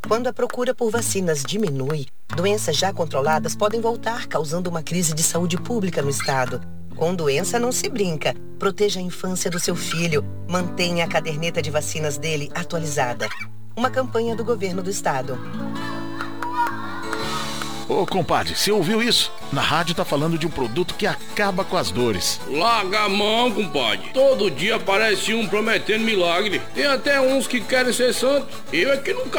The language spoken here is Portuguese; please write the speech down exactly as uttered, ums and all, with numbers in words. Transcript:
Quando a procura por vacinas diminui, doenças já controladas podem voltar, causando uma crise de saúde pública no estado. Com doença não se brinca. Proteja a infância do seu filho. Mantenha a caderneta de vacinas dele atualizada. Uma campanha do governo do estado. Ô, compadre, você ouviu isso? Na rádio tá falando de um produto que acaba com as dores. Larga a mão, compadre. Todo dia aparece um prometendo milagre. Tem até uns que querem ser santo. Eu é que não